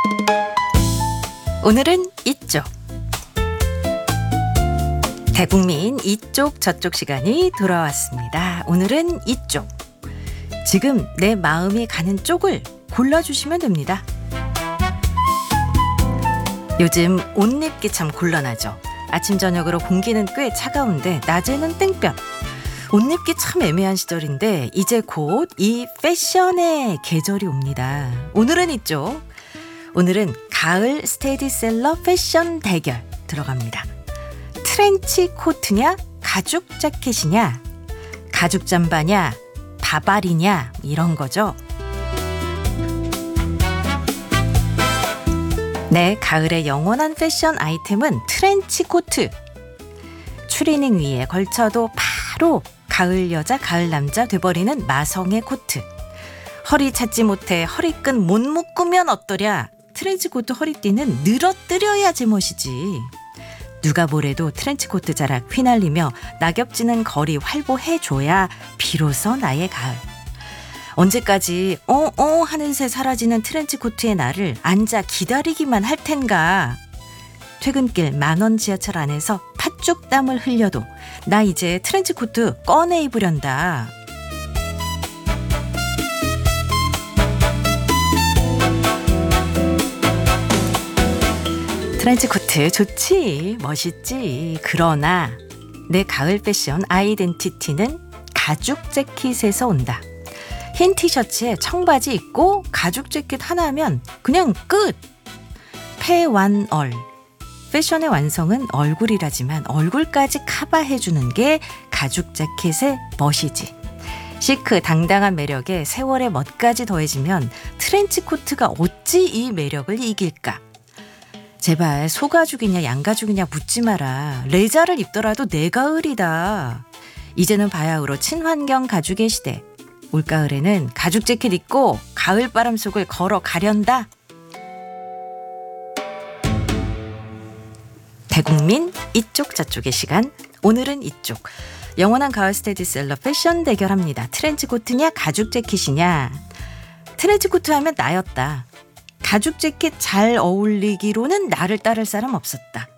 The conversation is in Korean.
오늘은 이쪽. 대국민 이쪽 저쪽 시간이 돌아왔습니다. 오늘은 이쪽. 지금 내 마음이 가는 쪽을 골라주시면 됩니다. 요즘 옷 입기 참 곤란하죠. 아침 저녁으로 공기는 꽤 차가운데 낮에는 땡볕. 옷 입기 참 애매한 시절인데 이제 곧 이 패션의 계절이 옵니다. 오늘은 이쪽. 오늘은 가을 스테디셀러 패션 대결 들어갑니다. 트렌치 코트냐 가죽 자켓이냐 가죽 잠바냐 바바리냐 이런 거죠. 네, 가을의 영원한 패션 아이템은 트렌치 코트. 추리닝 위에 걸쳐도 바로 가을 여자 가을 남자 돼버리는 마성의 코트. 허리 찾지 못해 허리끈 못 묶으면 어떠랴. 트렌치코트 허리띠는 늘어뜨려야 제멋이지. 누가 뭐래도 트렌치코트 자락 휘날리며 낙엽지는 거리 활보해줘야 비로소 나의 가을. 언제까지 하는 새 사라지는 트렌치코트의 나를 앉아 기다리기만 할 텐가. 퇴근길 만원 지하철 안에서 팥죽 땀을 흘려도 나 이제 트렌치코트 꺼내 입으련다. 트렌치코트 좋지, 멋있지. 그러나 내 가을 패션 아이덴티티는 가죽 재킷에서 온다. 흰 티셔츠에 청바지 입고 가죽 재킷 하나면 그냥 끝. 패완얼. 패션의 완성은 얼굴이라지만 얼굴까지 커버해주는 게 가죽 재킷의 멋이지. 시크 당당한 매력에 세월의 멋까지 더해지면 트렌치코트가 어찌 이 매력을 이길까. 제발 소가죽이냐 양가죽이냐 묻지 마라. 레자를 입더라도 내 가을이다. 이제는 바야흐로 친환경 가죽의 시대. 올가을에는 가죽 재킷 입고 가을바람 속을 걸어가련다. 대국민 이쪽 저쪽의 시간. 오늘은 이쪽. 영원한 가을 스테디셀러 패션 대결합니다. 트렌치코트냐 가죽 재킷이냐. 트렌치코트 하면 나였다. 가죽 재킷 잘 어울리기로는 나를 따를 사람 없었다.